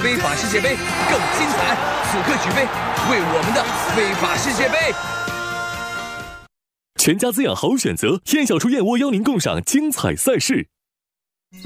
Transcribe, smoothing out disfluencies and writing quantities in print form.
非法世界杯更精彩，此刻举杯，为我们的非法世界杯。 全家滋养好选择，燕小厨燕窝邀您共赏精彩赛事。